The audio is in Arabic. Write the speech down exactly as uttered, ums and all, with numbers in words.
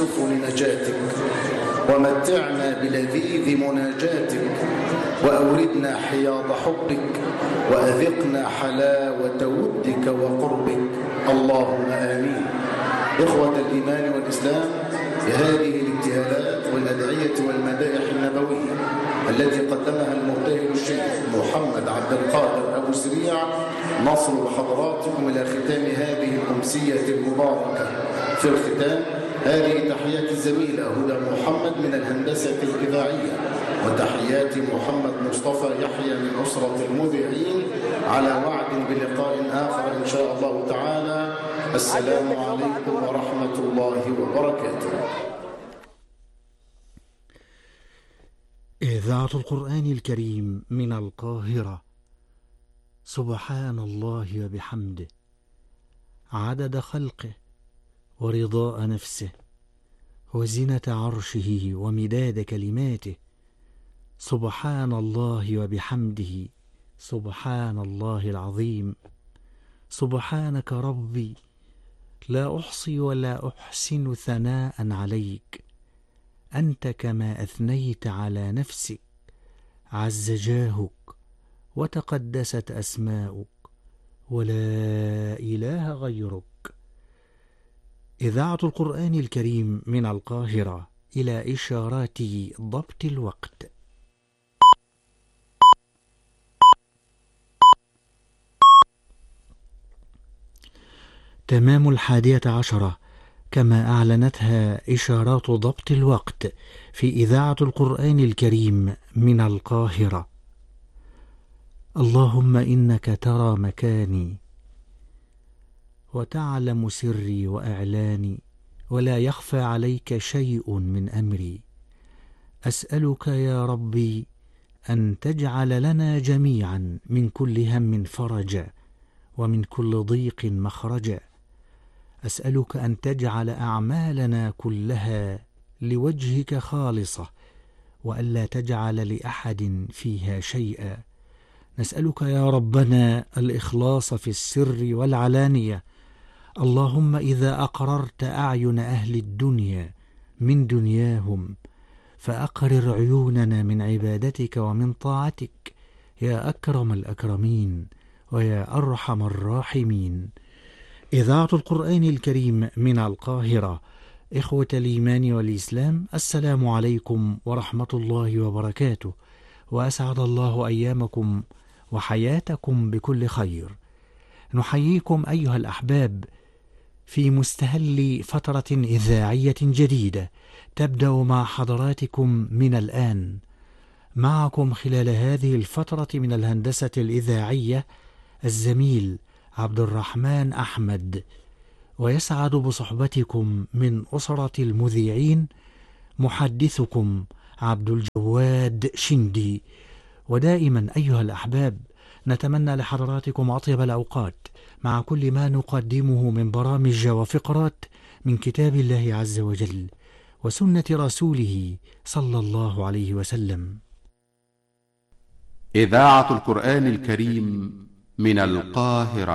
سفن نجاتك، ومتعنا بلذيذ مناجاتك، وأوردنا حياض حبك، وأذقنا حلاوة ودك وقربك، اللهم آمين. إخوة الإيمان والإسلام، بهذه الابتهالات والأدعية والمدائح النبوية التي قدمها المبتهل الشيخ محمد عبد القادر أبو سريع، نصل بحضراتكم إلى ختام هذه الأمسية المباركة. في الختام هذه تحيات الزميلة هدى محمد من الهندسة الإذاعية، وتحيات محمد مصطفى يحيى من أسرة المذيعين، على وعد بلقاء آخر إن شاء الله تعالى. السلام عليكم ورحمة الله وبركاته. إذاعة القرآن الكريم من القاهرة. سبحان الله وبحمده، عدد خلقه ورضاء نفسه وزنة عرشه ومداد كلماته. سبحان الله وبحمده، سبحان الله العظيم. سبحانك ربي، لا أحصي ولا أحسن ثناء عليك، أنت كما أثنيت على نفسك، عز جاهك وتقدست أسماؤك، ولا إله غيرك. إذاعة القرآن الكريم من القاهرة، إلى إشارات ضبط الوقت. تمام الحادية عشرة، كما أعلنتها إشارات ضبط الوقت في إذاعة القرآن الكريم من القاهرة. اللهم إنك ترى مكاني وتعلم سري وإعلاني، ولا يخفى عليك شيء من أمري. أسألك يا ربي أن تجعل لنا جميعا من كل هم فرجا، ومن كل ضيق مخرجا. أسألك أن تجعل أعمالنا كلها لوجهك خالصة، وألا تجعل لأحد فيها شيئا. نسألك يا ربنا الإخلاص في السر والعلانية. اللهم إذا أقررت أعين أهل الدنيا من دنياهم، فأقرر عيوننا من عبادتك ومن طاعتك، يا أكرم الأكرمين ويا أرحم الراحمين. إذاعة القرآن الكريم من القاهرة. إخوة الإيمان والإسلام، السلام عليكم ورحمة الله وبركاته، وأسعد الله أيامكم وحياتكم بكل خير. نحييكم أيها الأحباب في مستهل فترة إذاعية جديدة تبدأ مع حضراتكم من الآن. معكم خلال هذه الفترة من الهندسة الإذاعية الزميل عبد الرحمن أحمد، ويسعد بصحبتكم من أسرة المذيعين محدثكم عبد الجواد شندي. ودائما أيها الأحباب نتمنى لحضراتكم أطيب الأوقات مع كل ما نقدمه من برامج وفقرات من كتاب الله عز وجل وسنة رسوله صلى الله عليه وسلم. إذاعة القرآن الكريم من القاهرة.